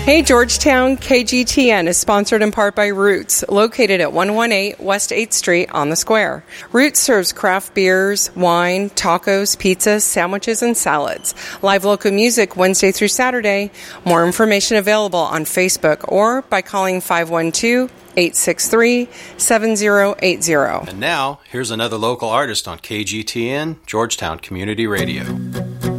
Hey Georgetown, KGTN is sponsored in part by Roots, located at 118 West 8th Street on the Square. Roots serves craft beers, wine, tacos, pizzas, sandwiches, and salads. Live local music Wednesday through Saturday. More information available on Facebook or by calling 512-863-7080. And now, here's another local artist on KGTN, Georgetown Community Radio.